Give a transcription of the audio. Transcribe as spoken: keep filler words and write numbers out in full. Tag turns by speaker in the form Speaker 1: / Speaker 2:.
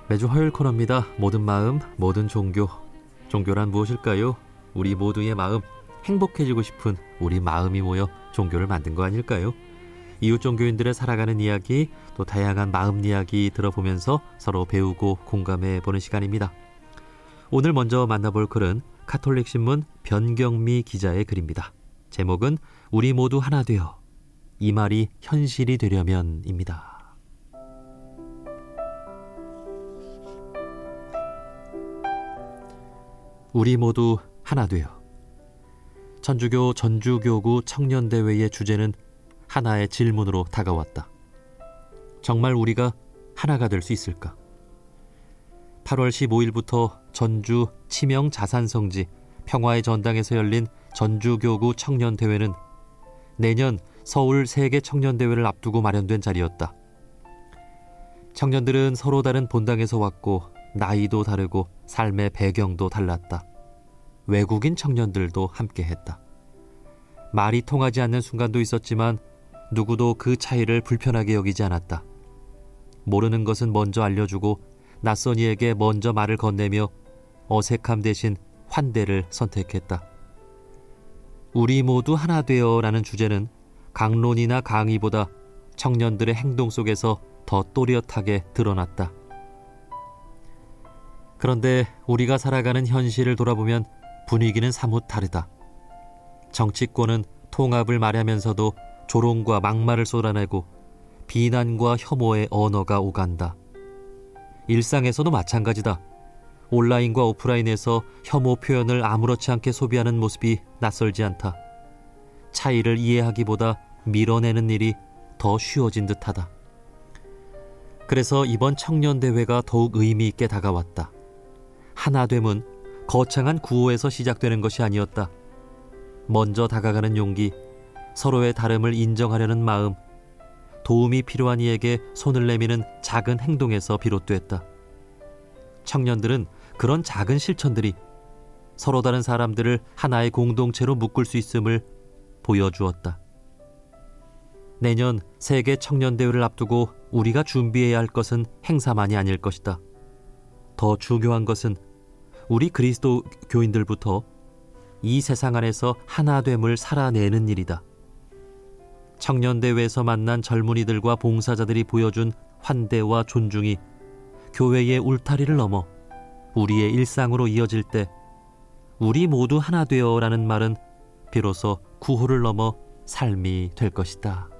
Speaker 1: 매주 화요일 코너입니다. 모든 마음, 모든 종교. 종교란 무엇일까요? 우리 모두의 마음, 행복해지고 싶은 우리 마음이 모여 종교를 만든 거 아닐까요? 이웃 종교인들의 살아가는 이야기, 또 다양한 마음 이야기 들어보면서 서로 배우고 공감해보는 시간입니다. 오늘 먼저 만나볼 글은 카톨릭신문 변경미 기자의 글입니다. 제목은 우리 모두 하나 되어 이 말이 현실이 되려면입니다. 우리 모두 하나 되어. 천주교 전주교구 청년대회의 주제는 하나의 질문으로 다가왔다. 정말 우리가 하나가 될 수 있을까? 팔월 십오일부터 전주 치명자산성지 평화의 전당에서 열린 전주교구 청년대회는 내년 서울 세계청년대회를 앞두고 마련된 자리였다. 청년들은 서로 다른 본당에서 왔고 나이도 다르고 삶의 배경도 달랐다. 외국인 청년들도 함께했다. 말이 통하지 않는 순간도 있었지만 누구도 그 차이를 불편하게 여기지 않았다. 모르는 것은 먼저 알려주고 낯선 이에게 먼저 말을 건네며 어색함 대신 환대를 선택했다. 우리 모두 하나 되어라는 주제는 강론이나 강의보다 청년들의 행동 속에서 더 또렷하게 드러났다. 그런데 우리가 살아가는 현실을 돌아보면 분위기는 사뭇 다르다. 정치권은 통합을 말하면서도 조롱과 막말을 쏟아내고 비난과 혐오의 언어가 오간다. 일상에서도 마찬가지다. 온라인과 오프라인에서 혐오 표현을 아무렇지 않게 소비하는 모습이 낯설지 않다. 차이를 이해하기보다 밀어내는 일이 더 쉬워진 듯하다. 그래서 이번 청년대회가 더욱 의미 있게 다가왔다. 하나됨은 거창한 구호에서 시작되는 것이 아니었다. 먼저 다가가는 용기, 서로의 다름을 인정하려는 마음, 도움이 필요한 이에게 손을 내미는 작은 행동에서 비롯됐다. 청년들은 그런 작은 실천들이 서로 다른 사람들을 하나의 공동체로 묶을 수 있음을 보여주었다. 내년 세계 청년대회를 앞두고 우리가 준비해야 할 것은 행사만이 아닐 것이다. 더 중요한 것은 우리 그리스도 교인들부터 이 세상 안에서 하나됨을 살아내는 일이다. 청년대회에서 만난 젊은이들과 봉사자들이 보여준 환대와 존중이 교회의 울타리를 넘어 우리의 일상으로 이어질 때 우리 모두 하나 되어라는 말은 비로소 구호를 넘어 삶이 될 것이다.